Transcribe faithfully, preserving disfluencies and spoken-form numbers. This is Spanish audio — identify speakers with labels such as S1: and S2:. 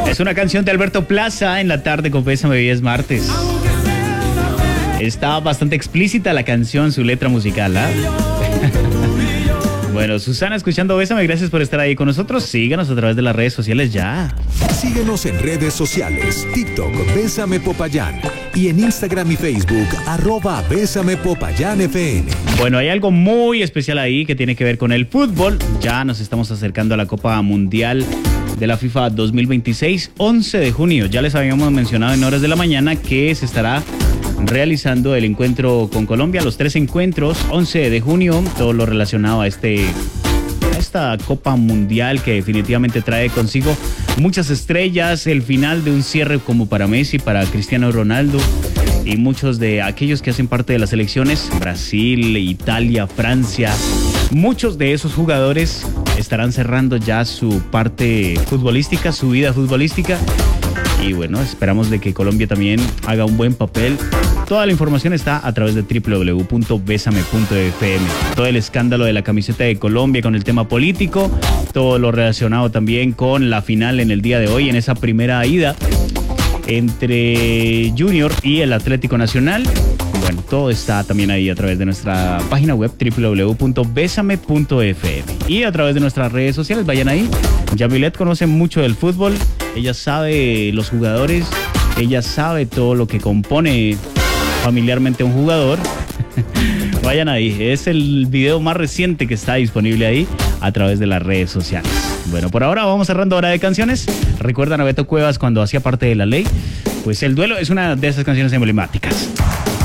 S1: Es una canción de Alberto Plaza en la tarde con Bésame, hoy es martes. Está bastante explícita la canción, su letra musical, ¿ah? Bueno, Susana, escuchando Bésame, gracias por estar ahí con nosotros. Síganos a través de las redes sociales ya.
S2: Síguenos en redes sociales, TikTok, Bésame Popayán, y en Instagram y Facebook, arroba Bésame Popayán F M.
S1: Bueno, hay algo muy especial ahí que tiene que ver con el fútbol. Ya nos estamos acercando a la Copa Mundial de la FIFA dos mil veintiséis, once de junio. Ya les habíamos mencionado en horas de la mañana que se estará realizando el encuentro con Colombia, los tres encuentros, once de junio, todo lo relacionado a este a esta Copa Mundial que definitivamente trae consigo muchas estrellas, el final de un cierre como para Messi, para Cristiano Ronaldo y muchos de aquellos que hacen parte de las selecciones, Brasil, Italia, Francia. Muchos de esos jugadores estarán cerrando ya su parte futbolística, su vida futbolística. Y bueno, esperamos de que Colombia también haga un buen papel. Toda la información está a través de doble u doble u doble u punto besame punto f m. Todo el escándalo de la camiseta de Colombia con el tema político, todo lo relacionado también con la final en el día de hoy, en esa primera ida entre Junior y el Atlético Nacional. Bueno, todo está también ahí a través de nuestra página web doble u doble u doble u punto besame punto f m y a través de nuestras redes sociales. Vayan ahí. Yamilet conoce mucho del fútbol, ella sabe los jugadores, ella sabe todo lo que compone familiarmente un jugador. Vayan ahí, es el video más reciente que está disponible ahí a través de las redes sociales. Bueno, por ahora vamos cerrando hora de canciones. ¿Recuerdan a Beto Cuevas cuando hacía parte de La Ley? Pues El Duelo es una de esas canciones emblemáticas.